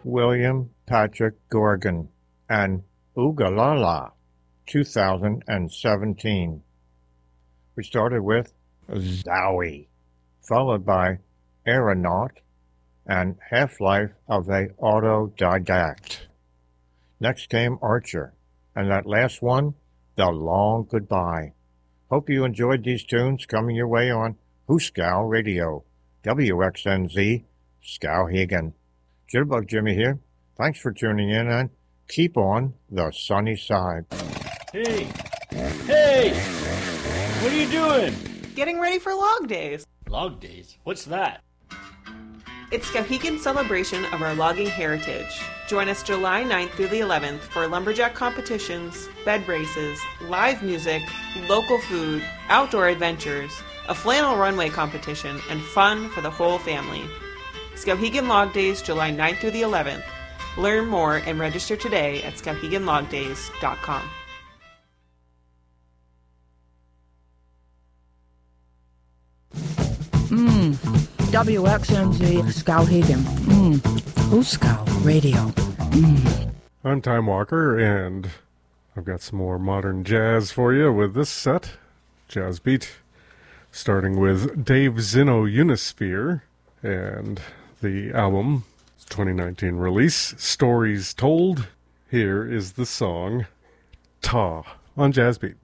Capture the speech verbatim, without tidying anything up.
William Patrick Gorgon, and Oogalala, two thousand seventeen. We started with Zowie, followed by Aeronaut and Half-Life of a Autodidact. Next came Archer, and that last one, The Long Goodbye. Hope you enjoyed these tunes coming your way on Hooskow Radio, W X N Z, Skowhegan. Jitterbug Jimmy here. Thanks for tuning in and keep on the sunny side. Hey! Hey! What are you doing? Getting ready for Log Days. Log Days? What's that? It's Skowhegan's celebration of our logging heritage. Join us July ninth through the eleventh for lumberjack competitions, bed races, live music, local food, outdoor adventures, a flannel runway competition, and fun for the whole family. Skowhegan Log Days, July ninth through the eleventh. Learn more and register today at skowhegan log days dot com. Mmm, W X N Z Skowhegan. Mmm, Hooskow Radio. Mmm. I'm Time Walker, and I've got some more modern jazz for you with this set, Jazz Beat, starting with Dave Zinno Unisphere, and the album, twenty nineteen release, Stories Told. Here is the song, Ta, on Jazz Beat.